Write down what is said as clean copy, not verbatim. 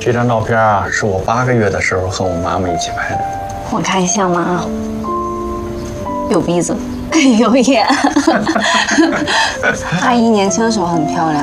这张照片啊，是我8个月的时候和我妈妈一起拍的。 我看一下嘛，有鼻子，有眼。阿姨年轻的时候很漂亮。